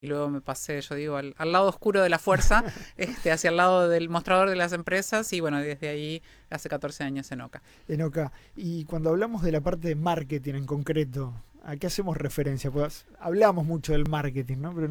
y luego me pasé, yo digo, al lado oscuro de la fuerza, hacia el lado del mostrador de las empresas y bueno, desde ahí hace 14 años en Oca. En Oca. Y cuando hablamos de la parte de marketing en concreto, ¿a qué hacemos referencia? Pues hablamos mucho del marketing, ¿no? Pero